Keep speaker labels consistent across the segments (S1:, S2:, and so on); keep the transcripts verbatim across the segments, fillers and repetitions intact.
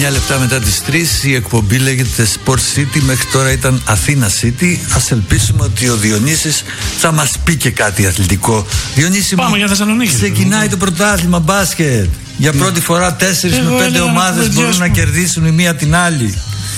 S1: εννιά λεπτά μετά τις τρεις, η εκπομπή λέγεται Sport City. Μέχρι τώρα ήταν Αθήνα City. Ας ελπίσουμε ότι ο Διονύσης θα μας πει και κάτι αθλητικό. Διονύση,
S2: πάμε για Θεσσαλονίκη.
S1: Ξεκινάει το πρωτάθλημα μπάσκετ. Για πρώτη φορά τέσσερις με πέντε ομάδες μπορούν να κερδίσουν η μία την άλλη.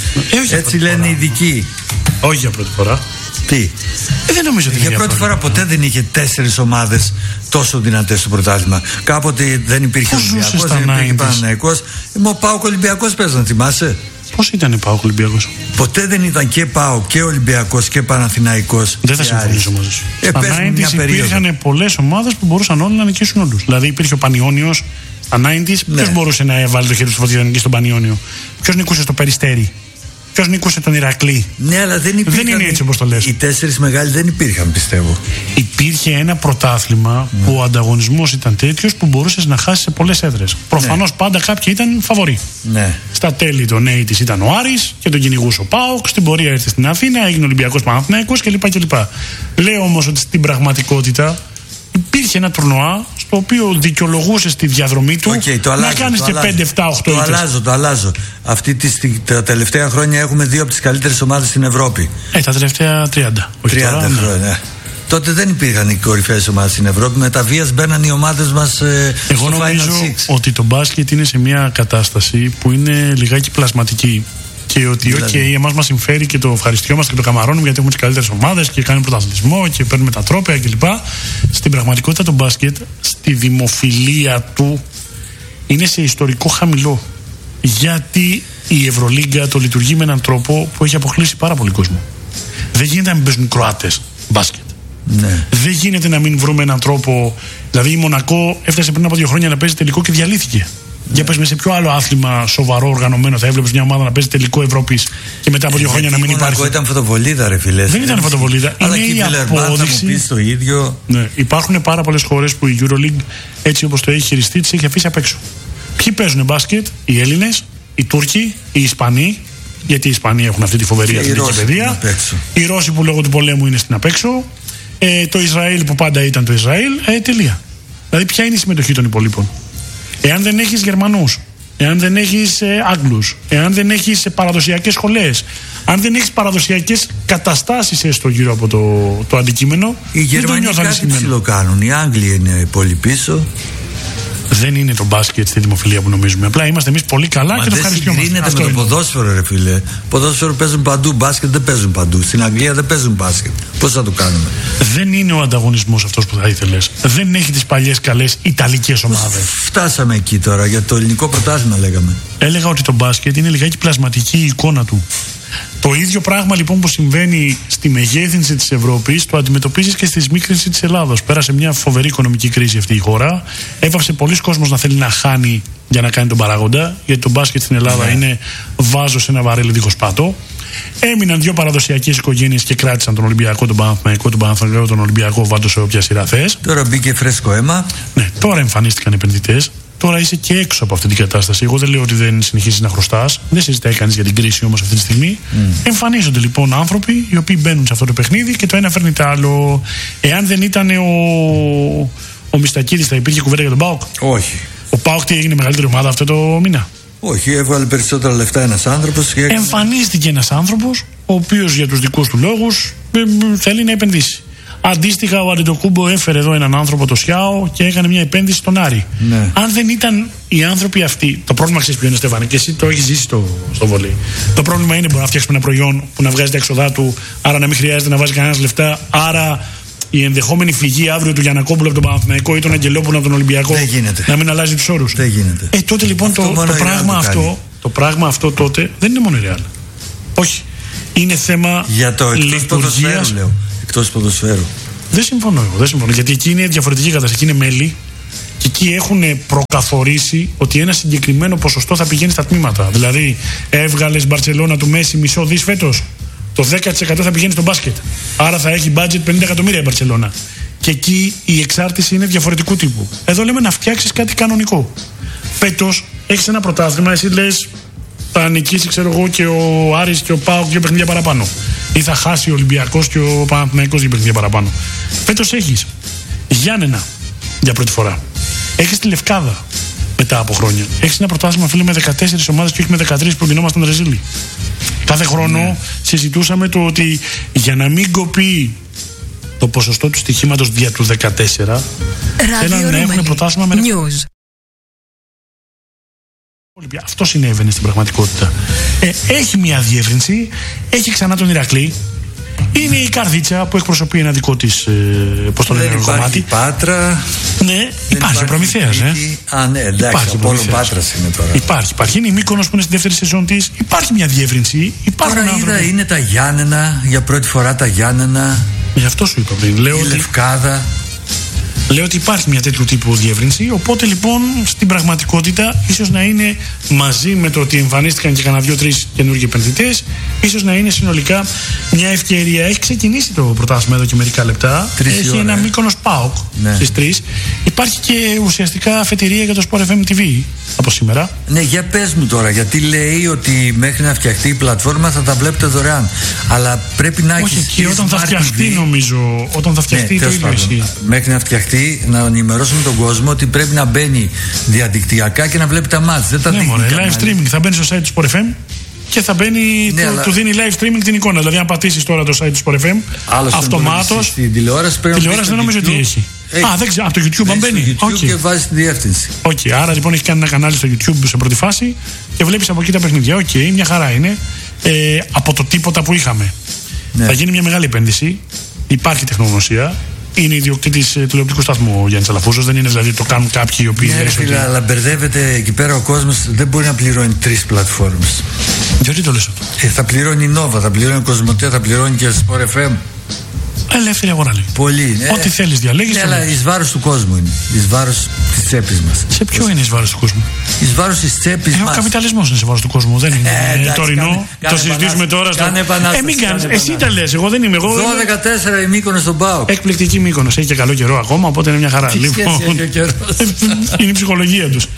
S2: Ε,
S1: Έτσι λένε οι ειδικοί.
S2: Όχι για πρώτη φορά.
S1: Τι?
S2: Ε, δεν νομίζω ότι
S1: για πρώτη φορά ποτέ δεν είχε τέσσερις ομάδες τόσο δυνατές στο πρωτάθλημα. Κάποτε δεν υπήρχε Ολυμπιακός, δεν υπήρχε Παναθηναϊκός. Ο ΠΑΟΚ Ολυμπιακός παίζαν, θυμάσαι?
S2: Πώς ήταν ο ΠΑΟΚ Ολυμπιακός?
S1: Ποτέ δεν ήταν και ΠΑΟΚ και Ολυμπιακός και Παναθηναϊκός.
S2: Δεν θα συμφωνήσω μαζί σου.
S1: Ε,
S2: στα ενενήντα υπήρχαν πολλές ομάδες που μπορούσαν όλοι να νικήσουν όλους. Δηλαδή υπήρχε ο Πανιόνιος. Στα ενενήντα, ναι. Ποιος μπορούσε να βάλει το χέρι του στο φωτιά να νικήσει τον Πανιόνιο? Ποιος νικούσε στο Περιστέρι? Ποιος νικούσε τον Ηρακλή?
S1: Ναι, αλλά δεν υπήρχαν.
S2: Δεν είναι έτσι όπως το λες.
S1: Οι τέσσερις μεγάλοι δεν υπήρχαν, πιστεύω.
S2: Υπήρχε ένα πρωτάθλημα mm. που ο ανταγωνισμός ήταν τέτοιος που μπορούσες να χάσεις σε πολλές έδρες. Προφανώς ναι. πάντα κάποιοι ήταν φαβοροί. Ναι. Στα τέλη των ογδόντα ήταν ο Άρης και τον κυνηγούσε ο ΠΑΟΚ. Στην πορεία ήρθε στην Αθήνα, έγινε Ολυμπιακός Παναθηναϊκός κλπ. κλπ. Λέω όμως ότι στην πραγματικότητα υπήρχε ένα τουρνουά στο οποίο δικαιολογούσε τη διαδρομή του
S1: okay, το αλλάζω,
S2: να κάνεις και πέντε, επτά, οκτώ
S1: Το αλλάζω, το αλλάζω. Αυτή τη, τα τελευταία χρόνια έχουμε δύο από τις καλύτερες ομάδες στην Ευρώπη.
S2: Ε, τα τελευταία τριάντα.
S1: τριάντα
S2: τώρα,
S1: χρόνια. Ναι. Τότε δεν υπήρχαν οι κορυφαίες ομάδες στην Ευρώπη. Με τα βίας μπαίναν οι ομάδες μας ε,
S2: Εγώ
S1: στο
S2: νομίζω
S1: Final Six.
S2: ότι το μπάσκετ είναι σε μια κατάσταση που είναι λιγάκι πλασματική. Και ότι, δηλαδή. OK, εμάς μας συμφέρει και το ευχαριστιόμαστε και το καμαρώνουμε γιατί έχουμε τις καλύτερες ομάδες και κάνουμε πρωταθλητισμό και παίρνουμε τα τρόπαια κλπ. Στην πραγματικότητα το μπάσκετ, στη δημοφιλία του, είναι σε ιστορικό χαμηλό. Γιατί η Ευρωλίγκα το λειτουργεί με έναν τρόπο που έχει αποκλείσει πάρα πολύ κόσμο. Δεν γίνεται να μην παίζουν οι Κροάτες μπάσκετ. Ναι. Δεν γίνεται να μην βρούμε έναν τρόπο. Δηλαδή η Μονακό έφτασε πριν από δύο χρόνια να παίζει τελικό και διαλύθηκε. Yeah. Για πες με σε ποιο άλλο άθλημα σοβαρό οργανωμένο θα έβλεπες μια ομάδα να παίζει τελικό Ευρώπης και μετά από δύο χρόνια να μην υπάρχει?
S1: Ήταν φωτοβολίδα, ρε φίλε.
S2: Δεν ήταν φωτοβολίδα. Είναι η απόδειξη.
S1: Θα μου πεις το ίδιο.
S2: Ναι. Υπάρχουν πάρα πολλές χώρες που η EuroLeague έτσι όπως το έχει χειριστεί τις έχει αφήσει απ' έξω. Ποιοι παίζουν μπάσκετ? Οι Έλληνες, οι Τούρκοι, οι Ισπανοί. Γιατί οι Ισπανοί έχουν αυτή τη φοβερή αθλητική παιδεία. Οι Ρώσοι που λόγω του πολέμου είναι στην απ' έξω. Ε, το Ισραήλ που πάντα ήταν το Ισραήλ. Ε, τελεία. Δηλαδή ποια είναι η συμμετοχή των υπολείπων? Εάν δεν έχεις Γερμανούς, εάν δεν έχεις ε, Άγγλους, εάν δεν έχεις ε, παραδοσιακές σχολές, αν δεν έχεις παραδοσιακές καταστάσεις έστω γύρω από το, το αντικείμενο,
S1: οι Γερμανοί κάτι ψιλοκάνουν, οι Άγγλοι είναι πολύ πίσω.
S2: Δεν είναι το μπάσκετ στη δημοφιλία που νομίζουμε. Απλά είμαστε εμείς πολύ καλά. Μα και το ευχαριστούμε.
S1: Δεν συγκρίνεται με το ποδόσφαιρο, ρε φίλε. Ποδόσφαιρο παίζουν παντού, μπάσκετ δεν παίζουν παντού. Στην Αγγλία δεν παίζουν μπάσκετ. Πώς θα το κάνουμε?
S2: Δεν είναι ο ανταγωνισμός αυτός που θα ήθελες. Δεν έχει τις παλιές καλές ιταλικές ομάδες.
S1: Φτάσαμε εκεί τώρα, για το ελληνικό πρωτάθλημα λέγαμε.
S2: Έλεγα ότι το μπάσκετ είναι λιγάκι πλασματική η εικόνα του. Το ίδιο πράγμα λοιπόν που συμβαίνει στη μεγέθυνση της Ευρώπης το αντιμετωπίζεις και στη σμίκρινση της Ελλάδος. Πέρασε μια φοβερή οικονομική κρίση αυτή η χώρα. Έβαψε πολλοί κόσμος να θέλει να χάνει για να κάνει τον παράγοντα. Γιατί το μπάσκετ στην Ελλάδα yeah. είναι βάζο σε ένα βαρέλι δίχως πάτο. Έμειναν δύο παραδοσιακές οικογένειες και κράτησαν τον Ολυμπιακό, τον Παναθηναϊκό, τον Παναθηναϊκό, τον Ολυμπιακό, βάντο σε όποια σειρά θες.
S1: Τώρα μπήκε φρέσκο αίμα.
S2: Ναι, τώρα εμφανίστηκαν επενδυτές. Τώρα είσαι και έξω από αυτή την κατάσταση. Εγώ δεν λέω ότι δεν συνεχίζεις να χρωστάς. Δεν συζητάει κανείς για την κρίση όμως αυτή τη στιγμή. Mm. Εμφανίζονται λοιπόν άνθρωποι οι οποίοι μπαίνουν σε αυτό το παιχνίδι και το ένα φέρνει το άλλο. Εάν δεν ήταν ο, ο Μιστακίδης, θα υπήρχε κουβέντα για τον ΠΑΟΚ?
S1: Όχι.
S2: Ο ΠΑΟΚ τι έγινε μεγαλύτερη ομάδα αυτό το μήνα?
S1: Όχι, έβγαλε περισσότερα λεφτά ένας άνθρωπος. Και...
S2: Εμφανίστηκε ένας άνθρωπος ο οποίος για τους δικούς του λόγους θέλει να επενδύσει. Αντίστοιχα, ο Αντετοκούμπο έφερε εδώ έναν άνθρωπο, το Σιάο, και έκανε μια επένδυση στον Άρη. Ναι. Αν δεν ήταν οι άνθρωποι αυτοί. Το πρόβλημα ξέρεις ποιο είναι, Στέφανε, και εσύ το έχεις ζήσει στο, στο βολί. Το πρόβλημα είναι μπορεί να φτιάξουμε ένα προϊόν που να βγάζει τα έξοδά του, άρα να μην χρειάζεται να βάζει κανένα λεφτά. Άρα η ενδεχόμενη φυγή αύριο του Γιαννακόπουλου από τον Παναθηναϊκό ή τον Αγγελόπουλου από τον Ολυμπιακό να μην αλλάζει τους όρους.
S1: Δεν γίνεται.
S2: Ε, τότε λοιπόν το, το, πράγμα το, αυτό, το πράγμα αυτό τότε δεν είναι μόνο η Real. Όχι. Είναι θέμα
S1: για το εκτός ποδοσφαίρου, λέω. Εκτός ποδοσφαίρου.
S2: Δεν συμφωνώ εγώ, δεν συμφωνώ. Γιατί εκεί είναι διαφορετική κατάσταση. Εκεί είναι μέλη και εκεί έχουν προκαθορίσει ότι ένα συγκεκριμένο ποσοστό θα πηγαίνει στα τμήματα. Δηλαδή, έβγαλες Μπαρτσελώνα του Μέση μισό δις φέτος. Το δέκα τοις εκατό θα πηγαίνει στο μπάσκετ. Άρα θα έχει budget πενήντα εκατομμύρια η Μπαρτσελώνα. Και εκεί η εξάρτηση είναι διαφορετικού τύπου. Εδώ λέμε να φτιάξεις κάτι κανονικό. Φέτος έχεις ένα πρωτάθλημα, εσύ λες θα νικήσει, ξέρω εγώ, και ο Άρης και ο ΠΑΟΚ δύο παιχνίδια παραπάνω. Ή θα χάσει ο Ολυμπιακός και ο Παναθηναϊκός δύο παιχνίδια παραπάνω. Φέτος έχεις Γιάννενα για πρώτη φορά. Έχεις τη Λευκάδα. μετά από χρόνια. Έχει ένα πρωτάθλημα, φίλε, με δεκατέσσερις ομάδες και όχι με δεκατρείς που γινόμασταν ρεζίλοι. Κάθε χρόνο ναι. συζητούσαμε το ότι για να μην κοπεί το ποσοστό του στοιχήματος δια του δεκατέσσερα, θέλαν να έχουν πρωτάθλημα με News. Αυτό συνέβαινε στην πραγματικότητα. Ε, έχει μια διεύρυνση, έχει ξανά τον Ηρακλή. Είναι η Καρδίτσα που εκπροσωπεί ένα δικό της ε, πώς το λένε, κομμάτι.
S1: Πάτρα.
S2: Ναι, υπάρχει ο Προμηθέας. Ε.
S1: Α, ναι, εντάξει, ο Πόλο Πάτρας είναι τώρα.
S2: Υπάρχει, υπάρχει. Είναι η Μύκονος που είναι στη δεύτερη σεζόν της. Υπάρχει μια διεύρυνση.
S1: Τώρα είδα, άνθρωποι. Είναι τα Γιάννενα, για πρώτη φορά τα Γιάννενα.
S2: Γι' αυτό σου είπα πριν. Λέω
S1: η
S2: ότι...
S1: Λευκάδα.
S2: Λέω ότι υπάρχει μια τέτοιου τύπου διεύρυνση. Οπότε λοιπόν στην πραγματικότητα ίσως να είναι μαζί με το ότι εμφανίστηκαν και κανένα δύο-τρεις καινούργιοι επενδυτές, ίσως να είναι συνολικά μια ευκαιρία. Έχει ξεκινήσει το πρωτάθλημα εδώ και μερικά λεπτά.
S1: Τρεις
S2: Έχει
S1: ώρα,
S2: ένα
S1: ε.
S2: Μύκονος ΠΑΟΚ ναι. στις τρεις. Υπάρχει και ουσιαστικά αφετηρία για το Sport εφ εμ τι βι από σήμερα.
S1: Ναι, για πες μου τώρα, γιατί λέει ότι μέχρι να φτιαχτεί η πλατφόρμα θα τα βλέπετε δωρεάν. Αλλά πρέπει να έχει.
S2: Όχι, και όταν θα φτιαχτεί, νομίζω. Όταν θα φτιαχτεί ναι, το ίδιο ισχύει.
S1: Μέχρι να φτιαχτεί, να ενημερώσουμε τον κόσμο ότι πρέπει να μπαίνει διαδικτυακά και να βλέπει τα μάτς. Δεν τα
S2: ναι,
S1: δείχνει.
S2: Μωρέ, live streaming. Θα μπαίνει στο site του Sport εφ εμ και θα μπαίνει. Ναι, του, αλλά... του δίνει live streaming την εικόνα. Δηλαδή, αν πατήσεις τώρα το site του Sport εφ εμ, αυτομάτως.
S1: Στην τηλεόραση πρέπει
S2: τηλεόραση δεν νομίζω ότι έχει. Έχει. Α, δεν ξέρω, από το YouTube αν μπαίνει.
S1: Στο YouTube okay. Και βάζει τη διεύθυνση.
S2: Οκ, okay. Άρα λοιπόν έχει κάνει ένα κανάλι στο YouTube σε πρώτη φάση και βλέπεις από εκεί τα παιχνίδια. Οκ, okay, μια χαρά είναι. Ε, από το τίποτα που είχαμε. Ναι. Θα γίνει μια μεγάλη επένδυση. Υπάρχει τεχνογνωσία. Είναι ιδιοκτήτης ε, τηλεοπτικού σταθμού ο Γιάννης Αλαφούζος. Δεν είναι δηλαδή το κάνουν κάποιοι οι οποίοι.
S1: Ναι, φίλε, ότι... αλλά μπερδεύεται εκεί πέρα ο κόσμος. Δεν μπορεί να πληρώνει τρεις πλατφόρμες.
S2: Γιατί το λες αυτό?
S1: Ε, θα πληρώνει η Nova, θα πληρώνει Κοσμοτέ, θα πληρώνει και Sport εφ εμ.
S2: Ελεύθερη αγορά λέει.
S1: Πολύ. Ναι.
S2: Ό,τι θέλεις διαλέγεις.
S1: Ναι, αλλά εις βάρος του κόσμου είναι. Εις βάρος της τσέπης μας.
S2: Σε ποιο Πώς... είναι εις βάρος του κόσμου?
S1: Εις βάρος της τσέπης
S2: ε,
S1: μας.
S2: Ο καπιταλισμός είναι εις βάρος του κόσμου. Δεν είναι ε, εντάξει, τωρινό. Κάνε, κάνε το συζητήσουμε τώρα στο. Ε, μην κάνεις. Εσύ τα λες. Εγώ δεν είμαι. Εγώ...
S1: δώδεκα τέσσερα η Μύκονος στον ΠΑΟΚ.
S2: Εκπληκτική Μύκονος. Έχει και καλό καιρό ακόμα, οπότε είναι μια χαρά.
S1: Τι λοιπόν,
S2: είναι η ψυχολογία τους.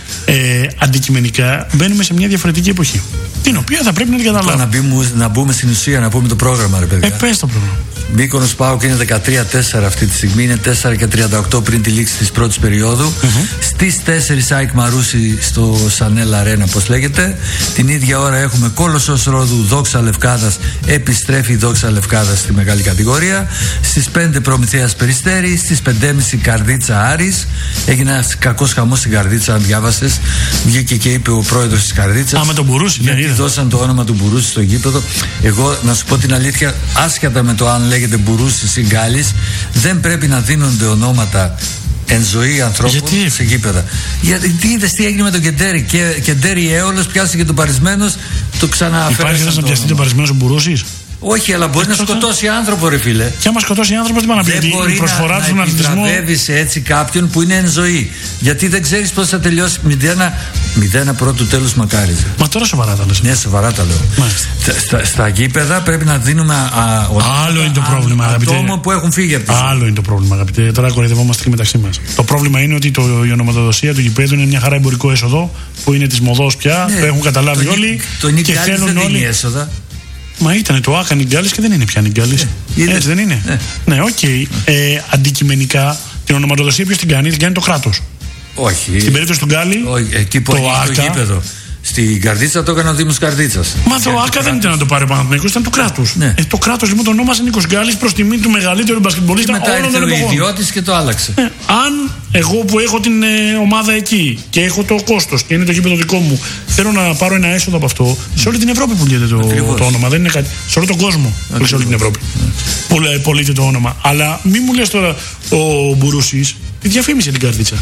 S2: ε, αντικειμενικά μπαίνουμε σε μια διαφορετική εποχή. Την οποία θα πρέπει να την καταλάβουμε.
S1: Να μπούμε στην ουσία, να πούμε το πρόγραμμα, ρε παιδιά.
S2: Ε, πες το πρόγραμμα.
S1: Μύκονος ΠΑΟΚ είναι δεκατρία τέσσερα αυτή τη στιγμή, είναι τέσσερα και τριάντα οκτώ πριν τη λήξη της πρώτης περίοδου. Mm-hmm. Στις τέσσερις ΑΕΚ Μαρούσι στο Σανέλ Αρένα, όπως λέγεται. Την ίδια ώρα έχουμε Κόλοσσος Ρόδου, Δόξα Λευκάδας, επιστρέφει η Δόξα Λευκάδας στη μεγάλη κατηγορία. Στις πέντε Προμηθέας Περιστέρη, στις πέντε και μισή Καρδίτσα Άρης. Έγινε ένας κακός χαμός στην Καρδίτσα, αν διάβασες. Βγήκε και είπε ο πρόεδρος της Καρδίτσας.
S2: Α, με τον Μπουρούση,
S1: γιατί ναι, δώσαν το όνομα του Μπουρούση στο γήπεδο. Εγώ να σου πω την αλήθεια, άσχετα με το αν λέγεται Μπουρούσης ή Γκάλης, δεν πρέπει να δίνονται ονόματα εν ζωή ανθρώπων
S2: γιατί?
S1: Σε γήπεδα. Γιατί τι είδες τι έγινε με τον Κεντέρι? Και Κεντέρι Έολος πιάστηκε τον Παρισμένος, το ξανααφέρει.
S2: Υπάρχει ένας να πιαστεί τον Παρισμένος ο Μπουρούσης?
S1: Όχι, αλλά μπορεί να σκοτώσει άνθρωπο, ρε φίλε.
S2: Και άμα σκοτώσει άνθρωπο, τι πάει να πει?
S1: Δεν μπορεί
S2: η προσφορά
S1: να,
S2: του
S1: να
S2: αθλητισμό.
S1: επιτραπεύεις έτσι κάποιον που είναι εν ζωή. Γιατί δεν ξέρεις πώς θα τελειώσει. Μηδένα, μηδένα πρώτου τέλους μακάριζε.
S2: Μα τώρα σοβαρά τα λες.
S1: Ναι, σοβαρά τα λέω. Στα, στα, στα γήπεδα πρέπει να δίνουμε. Α,
S2: Άλλο είναι το πρόβλημα, αγαπητέ.
S1: Ατόμων που έχουν φύγει από τη ζωή.
S2: Άλλο είναι το πρόβλημα, αγαπητέ. Τώρα κοροϊδευόμαστε και μεταξύ μας. Το πρόβλημα είναι ότι το, η ονοματοδοσία του γηπέδου είναι μια χαρά εμπορικό έσοδο που είναι τη μοδός πια. Ναι, το έχουν καταλάβει
S1: το,
S2: όλοι.
S1: Το, το και θέλουν όλοι. Έσοδα.
S2: Μα ήταν το Άκα Νιγκάλης και δεν είναι πια Νιγκάλης. Ε, Έτσι δεν είναι. Ε. Ναι, οκ. Okay. Ε, αντικειμενικά την ονοματοδοσία ποιος την κάνει? Την κάνει το κράτος.
S1: Όχι.
S2: Στην περίπτωση του Γκάλη.
S1: Όχι, εκεί που έχει το γήπεδο. Στην Καρδίτσα το έκανε ο Δήμος Καρδίτσας.
S2: Μα το Άκα δεν ήταν να το πάρει ο Παναθηναϊκός, ήταν του κράτους.
S1: Ναι.
S2: Ε, το κράτος λοιπόν το ονόμασε Νίκος Γκάλης προς τιμή του μεγαλύτερου μπασκετμπολίστα όλων των εποχών.
S1: Μετά ήρθε ο ιδιώτης και το άλλαξε.
S2: Ε, αν εγώ που έχω την ε, ομάδα εκεί και έχω το κόστος και είναι το γήπεδο δικό μου, θέλω να πάρω ένα έσοδο από αυτό, σε όλη την Ευρώπη πουλιέται το, το όνομα. Δεν είναι κάτι. Σε όλο τον κόσμο, όχι σε όλη την Ευρώπη. Ναι. Πουλείται το όνομα. Αλλά μη μου λες τώρα ο Μπουρούσης, τη διαφήμισε την Καρδίτσα.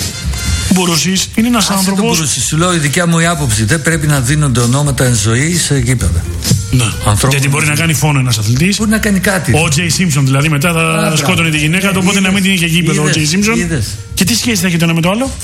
S2: Μπουρούσης είναι ένας άνθρωπος.
S1: Μπουρούσης, σου λέω η δικιά μου η άποψη. Δεν πρέπει να δίνονται ονόματα εν ζωή σε γήπεδα.
S2: Ναι. Γιατί μπορεί να κάνει φόνο ένας αθλητής.
S1: Μπορεί να κάνει κάτι.
S2: Ο Τζέι Σίμψον δηλαδή μετά θα σκότωνε τη γυναίκα του, οπότε να μην την είχε γήπεδο ο Τζέι Σίμψον. Και τι σχέση θα έχει το ένα με το άλλο?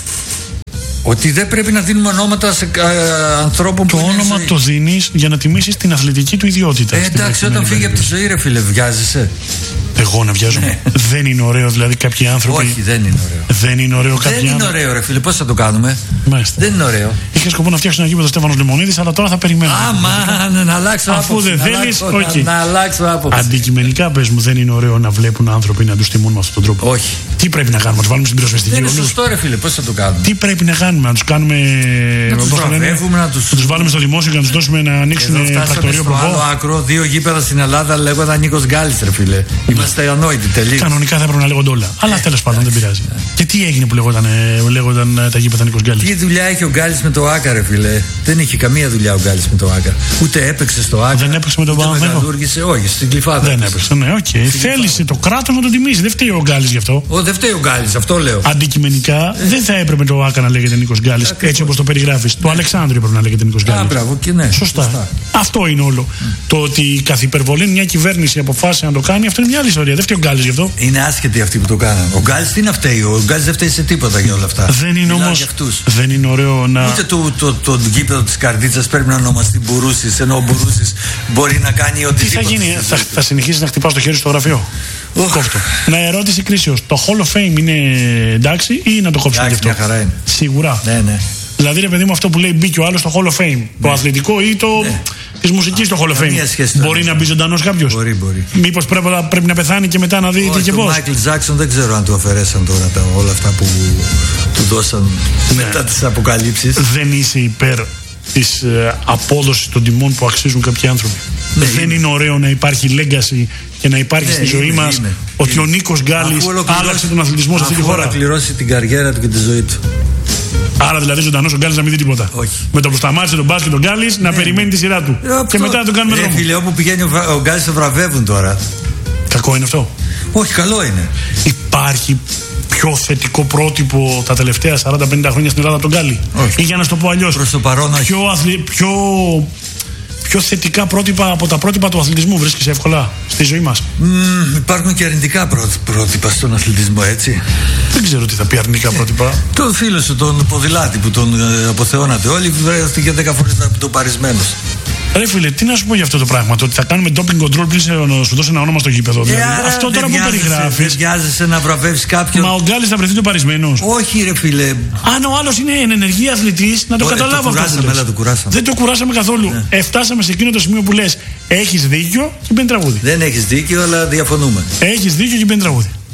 S1: Ότι δεν πρέπει να δίνουμε ονόματα σε ε, ανθρώπων
S2: το
S1: που.
S2: Το όνομα το δίνεις για να τιμήσεις την αθλητική του ιδιότητα.
S1: Ε, εντάξει, όταν φύγει από τη ζωή, ρε φίλε, βιάζεσαι.
S2: Εγώ να βιάζομαι. Ναι. Δεν είναι ωραίο δηλαδή κάποιοι άνθρωποι.
S1: Όχι, δεν είναι ωραίο.
S2: Δεν είναι ωραίο κάποιοι
S1: Δεν είναι
S2: άνθρωποι.
S1: ωραίο, ρε φίλε, πώς θα το κάνουμε.
S2: Μάλιστα.
S1: Δεν είναι ωραίο.
S2: Είχα σκοπό να φτιάξω ένα γήπεδο Στέφανος Λεμονίδης, αλλά τώρα θα περιμένω.
S1: Άμα να αλλάξω άποψη.
S2: Αφού δεν θέλεις, όχι.
S1: Να αλλάξω άποψη.
S2: Αντικειμενικά, πες μου, δεν είναι ωραίο να βλέπουν άνθρωποι να τους τιμούν με αυτόν τον τρόπο.
S1: Όχι.
S2: Τι πρέπει να κάνουμε, να τους βάλουμε στην πυροσβεστική.
S1: Δεν είναι σωστό, ρε φίλε, πώς θα το κάνουμε.
S2: Τι πρέπει να κάνουμε, να τους κάνουμε.
S1: Να τους βραβεύουμε, να τους...
S2: τους βάλουμε στο δημόσιο και να τους δώσουμε να ανοίξουν πρακτορείο προβό.
S1: Στο άλλο άκρο, δύο γήπεδα στην Ελλάδα λέγονταν Νίκος Γκάλης, ρε φίλε. Είμαστε ανόητοι τελείως.
S2: Κανονικά θα έπρεπε να λέγονται όλα. Αλλά τέλος πάντων δεν πειράζει. Και τι έγινε που λέγονταν, λέγονταν τα γήπεδα Νίκος Γκάλης.
S1: Τι δουλειά έχει ο Γκάλης με το Άκα, ρε φίλε. Δεν είχε καμία δουλειά ο Γκάλης με το Άκα. Ούτε έπαιξε στο Άκα.
S2: Δεν έπαιξε με τον Παναθηναϊκό.
S1: Όχι, στην Κλειφάδα.
S2: Δεν έπαιξε. Ναι, οκ. Okay. Θέλησε το κράτος να τον τιμήσει. Δεν φταίει ο Γκάλης γι' αυτό.
S1: Ο, δεν φταίει ο Γκάλης, αυτό λέω.
S2: Αντικειμενικά ε. δεν θα έπρεπε το Άκα να λέγεται Νίκος Γκάλης έτσι όπως το περιγράφεις. Το Αλεξάνδριο πρέπει να λέγεται Νίκος Γκάλης.
S1: Α, μπράβο, και ναι.
S2: Σωστά. Σωστά. Αυτό είναι όλο. Mm. Το ότι καθ' υπερβολή μια κυβέρνηση αποφάσισε να το κάνει, αυτό είναι μια άλλη ιστορία. Δεν φταίει ο Γκάλης γι' αυτό.
S1: Είναι άσχετοι αυτοί που το κάνανε. Ο Γκάλης τι να φταίει. Ο Γκάλης δεν φταίει σε τίποτα για όλα αυτά.
S2: Δεν είναι όμως. Δεν είναι ωραίο να.
S1: Ούτε το, το, το, το γήπεδο της Καρδίτσας πρέπει να ονομαστεί Μπουρούσης, ενώ ο Μπουρούσης μπορεί να κάνει ό,τι.
S2: Τι θα γίνει, θα, θα συνεχίσει να χτυπάς το χέρι στο γραφείο. Oh. Κόφτω. Να ερώτηση κρίσεως. Το Hall of Fame είναι εντάξει ή να το κόψουμε γι' αυτό.
S1: Μια χαρά είναι.
S2: Σίγουρα.
S1: Ναι, ναι.
S2: Δηλαδή, ρε παιδί μου, αυτό που λέει μπήκε ο άλλος στο Hall of Fame. Ναι. Το αθλητικό ή το. Ναι. Τη μουσική στο Hall of Fame. Μπορεί να μπει ζωντανός κάποιος.
S1: Μπορεί, μπορεί.
S2: Μήπως πρέπει, πρέπει να πεθάνει και μετά να δει τι και πώς.
S1: Ο Μάικλ Τζάκσον δεν ξέρω αν του αφαιρέσαν τώρα τα, όλα αυτά που του δώσαν ναι. μετά τις αποκαλύψεις.
S2: Δεν είσαι υπέρ της ε, απόδοσης των τιμών που αξίζουν κάποιοι άνθρωποι. Ναι, δεν είναι. είναι ωραίο να υπάρχει legacy και να υπάρχει ναι, στη ζωή είναι, μας είναι. ότι είναι. ο Νίκος Γκάλης άλλαξε τον αθλητισμό σε αυτή τη χώρα.
S1: Αφού ολοκληρώσει την καριέρα του και τη ζωή του.
S2: Άρα δηλαδή ζωντανός ο Γκάλης να μην δει τίποτα.
S1: Όχι.
S2: Με το που σταμάτησε τον μπάσκετ ο Γκάλης να ναι. περιμένει τη σειρά του. Ε, και μετά να τον κάνουμε δρόμο.
S1: Φίλε, όπου πηγαίνει ο, ο Γκάλης το βραβεύουν τώρα.
S2: Κακό είναι αυτό.
S1: Όχι, καλό είναι.
S2: Υπάρχει πιο θετικό πρότυπο τα τελευταία σαράντα πενήντα χρόνια στην Ελλάδα από τον Γκάλη.
S1: Όχι.
S2: Ή για να σου το πω αλλιώς.
S1: Προς το παρόν,
S2: πιο, αθλη... πιο... πιο θετικά πρότυπα από τα πρότυπα του αθλητισμού βρίσκεις εύκολα στη ζωή μας.
S1: Mm, υπάρχουν και αρνητικά πρότυπα στον αθλητισμό, έτσι.
S2: Δεν ξέρω τι θα πει αρνητικά πρότυπα.
S1: Τον φίλο σου, τον ποδηλάτη που τον ε, αποθεώνατε όλοι, βρέθηκε δέκα φορές το παρισμένος.
S2: Ρε φίλε, τι να σου πω για αυτό το πράγμα. Το ότι θα κάνουμε doping control πριν σου δώσει ένα όνομα στο γήπεδο. Δηλαδή. Ε, αυτό τώρα που περιγράφει.
S1: Δεν βιάζεσαι να βραβεύσει κάποιον.
S2: Μα ο Γκάλης θα βρεθεί το παρισμένος.
S1: Όχι, ρε φίλε.
S2: Αν ο άλλος είναι ενεργή αθλητής, να το
S1: Ωραία,
S2: καταλάβω
S1: το
S2: αυτό.
S1: Κουράσαμε, έλα, το κουράσαμε.
S2: Δεν το κουράσαμε καθόλου. Ναι. Εφτάσαμε σε εκείνο το σημείο που λες έχεις δίκιο και μπαίνει τραγούδι.
S1: Δεν έχεις δίκιο, αλλά διαφωνούμε.
S2: Έχεις δίκιο και μπαίνει τραγούδι.